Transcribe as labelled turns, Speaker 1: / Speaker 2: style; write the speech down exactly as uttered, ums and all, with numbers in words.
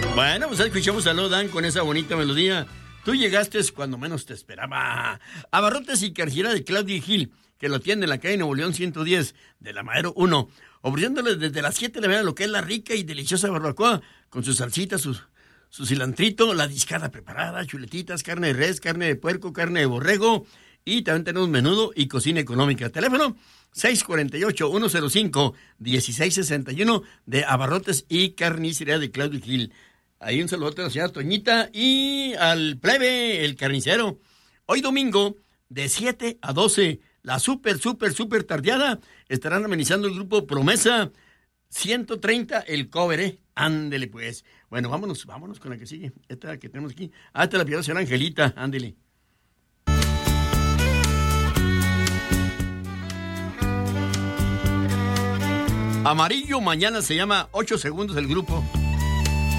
Speaker 1: Bueno, pues escuchamos a Lodan con esa bonita melodía. Tú llegaste cuando menos te esperaba. Abarrotes y Carnicería de Claudio Gil, que lo atiende en la calle Nuevo León ciento diez, de la Madero uno, ofreciéndoles desde las siete de la mañana lo que es la rica y deliciosa barbacoa, con su salsita, su, su cilantrito, la discada preparada, chuletitas, carne de res, carne de puerco, carne de borrego, y también tenemos menudo y cocina económica. Teléfono seis cuatro ocho, uno cero cinco, uno seis seis uno de Abarrotes y Carnicería de Claudio Gil. Ahí un saludo a la señora Toñita y al plebe, el carnicero. Hoy domingo, de siete a doce, la súper, súper, súper tardeada, estarán amenizando el grupo Promesa ciento treinta, el cover, ¿eh? Ándele, pues. Bueno, vámonos, vámonos con la que sigue. Esta que tenemos aquí. Ah, esta la pidió la señora Angelita, ándele. Amarillo mañana se llama ocho segundos el grupo.